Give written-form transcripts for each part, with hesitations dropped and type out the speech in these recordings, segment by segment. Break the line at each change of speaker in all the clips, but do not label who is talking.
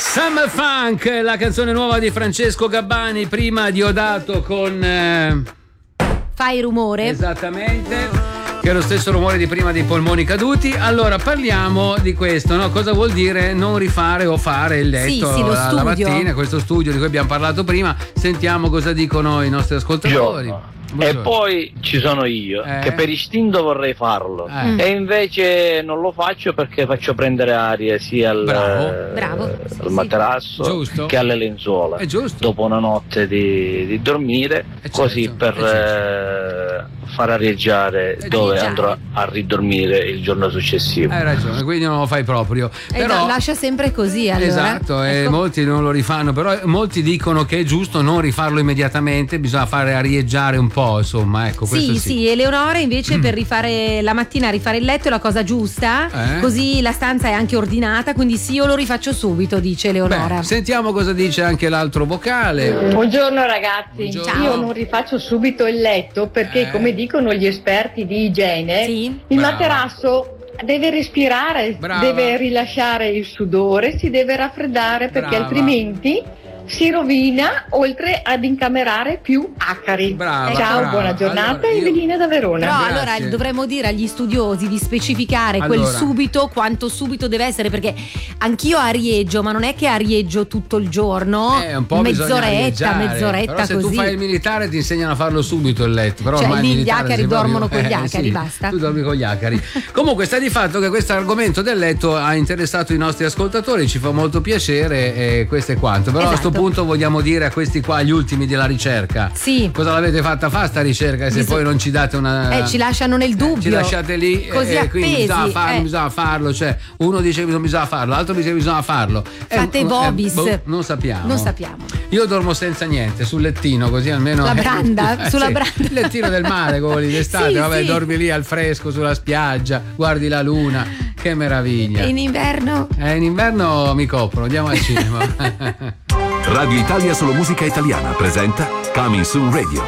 Summer Funk, la canzone nuova di Francesco Gabbani, prima Diodato con
Fai rumore.
Esattamente, che è lo stesso rumore di prima dei polmoni caduti. Allora parliamo di questo, no? Cosa vuol dire non rifare o fare il letto la mattina, questo studio di cui abbiamo parlato prima. Sentiamo cosa dicono i nostri ascoltatori.
E poi ci sono io che per istinto vorrei farlo e invece non lo faccio perché faccio prendere aria sia al materasso che alle lenzuola dopo una notte di dormire, così per far arieggiare dove andrò a ridormire il giorno successivo.
Hai ragione, quindi non lo fai proprio.
Però lascia sempre così, allora.
Esatto, e molti non lo rifanno, però molti dicono che è giusto non rifarlo immediatamente, bisogna fare arieggiare un po', insomma, ecco.
Sì, Eleonora invece per rifare la mattina, rifare il letto è la cosa giusta, così la stanza è anche ordinata, quindi sì, io lo rifaccio subito, dice Eleonora.
Beh, sentiamo cosa dice anche l'altro vocale.
Buongiorno ragazzi.
Buongiorno.
Io non rifaccio subito il letto perché come dicono gli esperti di igiene, il materasso deve respirare, deve rilasciare il sudore, si deve raffreddare perché altrimenti si rovina, oltre ad incamerare più acari. Ciao, buona giornata, allora, Evelina da Verona.
Però allora dovremmo dire agli studiosi di specificare quel subito, quanto subito deve essere, perché anch'io arieggio, ma non è che arieggio tutto il giorno,
un po'
mezz'oretta
però se
così.
Tu fai il militare ti insegnano a farlo subito il letto, però
cioè
ormai
lì gli acari dormono con gli acari, basta.
Tu dormi con gli acari. Comunque sta di fatto che questo argomento del letto ha interessato i nostri ascoltatori, ci fa molto piacere e questo è quanto. Però a questo punto vogliamo dire a questi qua, gli ultimi della ricerca, cosa l'avete fatta fa sta ricerca se poi non ci date una
ci lasciano nel dubbio,
ci lasciate lì
così
quindi
appesi,
bisogna farlo, cioè uno dice che bisogna farlo, l'altro dice che bisogna farlo,
fate vobis,
non sappiamo. Io dormo senza niente sul lettino, così almeno
la branda sulla branda,
il lettino del mare come lì d'estate, dormi lì al fresco sulla spiaggia, guardi la luna, che meraviglia.
E in inverno?
In inverno mi coprono, andiamo al cinema.
Radio Italia Solo Musica Italiana presenta Coming Soon Radio.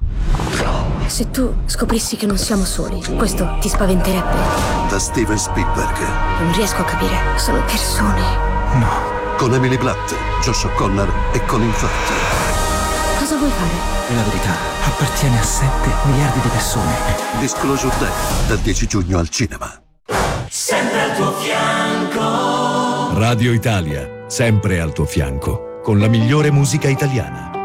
Se tu scoprissi che non siamo soli, questo ti spaventerebbe?
Da Steven Spielberg.
Non riesco a capire, sono persone.
No. Con Emily Blunt, Josh O'Connor e Colin Firth.
Cosa vuoi fare?
La verità appartiene a 7 miliardi di persone.
Disclosure Day, dal 10 giugno al cinema.
Sempre al tuo fianco.
Radio Italia, sempre al tuo fianco, con la migliore musica italiana.